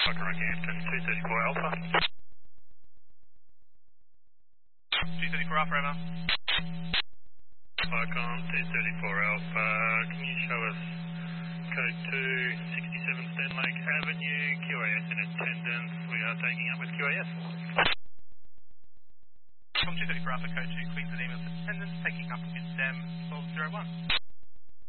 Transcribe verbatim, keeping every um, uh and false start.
Rockhampton, two thirty-four Alpha. two thirty-four Alpha, over. Vicom, two thirty-four Alpha. Can you show us code two sixty-seven Stanlake Avenue, Q A S in attendance. We are taking up with Q A S. From two thirty-four Alpha, code two, Queensland emails attendance, taking up with them twelve oh one.